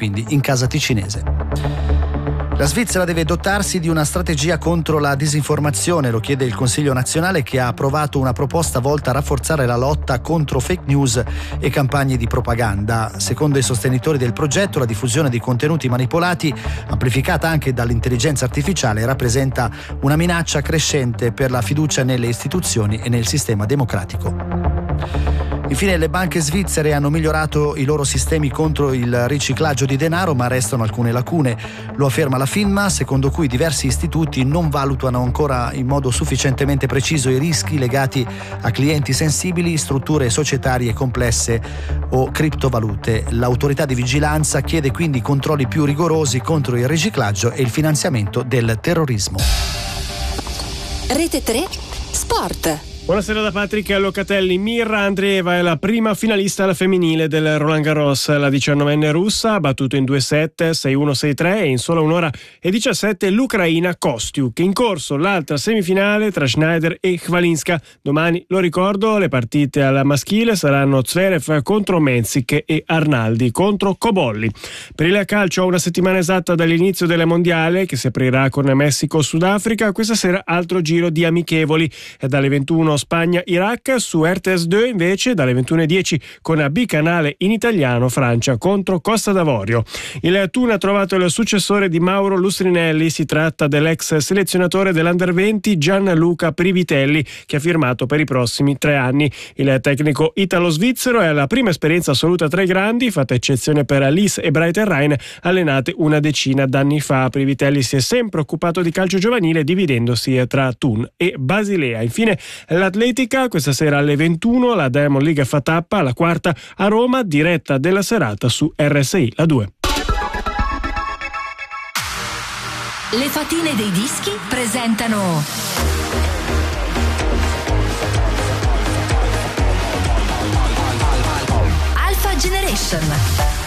quindi in casa ticinese. La Svizzera deve dotarsi di una strategia contro la disinformazione, lo chiede il Consiglio nazionale, che ha approvato una proposta volta a rafforzare la lotta contro fake news e campagne di propaganda. Secondo i sostenitori del progetto, la diffusione di contenuti manipolati, amplificata anche dall'intelligenza artificiale, rappresenta una minaccia crescente per la fiducia nelle istituzioni e nel sistema democratico. Infine, le banche svizzere hanno migliorato i loro sistemi contro il riciclaggio di denaro, ma restano alcune lacune. Lo afferma la FINMA, secondo cui diversi istituti non valutano ancora in modo sufficientemente preciso i rischi legati a clienti sensibili, strutture societarie complesse o criptovalute. L'autorità di vigilanza chiede quindi controlli più rigorosi contro il riciclaggio e il finanziamento del terrorismo. Rete 3 Sport. Buonasera da Patrick Locatelli. Mirra Andreeva è la prima finalista alla femminile del Roland Garros. La 19enne russa ha battuto in 2-7, 6-1, 6-3 e in solo 1 ora e 17 l'ucraina Kostiuk. In corso l'altra semifinale tra Schneider e Khvalinska. Domani, lo ricordo, le partite alla maschile saranno Zverev contro Mensik e Arnaldi contro Cobolli. Per il calcio, a una settimana esatta dall'inizio della mondiale, che si aprirà con Messico-Sudafrica, questa sera altro giro di amichevoli. È dalle 21 Spagna-Iraq, su RTS 2 invece dalle 21:10 con bicanale in italiano Francia contro Costa d'Avorio. Il Thun ha trovato il successore di Mauro Lustrinelli, si tratta dell'ex selezionatore dell'Under 20 Gianluca Privitelli, che ha firmato per i prossimi 3 anni. Il tecnico italo-svizzero è la prima esperienza assoluta tra i grandi, fatta eccezione per Lis e Breiten Rhein, allenate una decina d'anni fa. Privitelli si è sempre occupato di calcio giovanile, dividendosi tra Thun e Basilea. Infine l'atletica, questa sera alle 21 la Diamond League fa tappa alla quarta a Roma, diretta della serata su RSI, la 2. Le fatine dei dischi presentano Alpha Generation.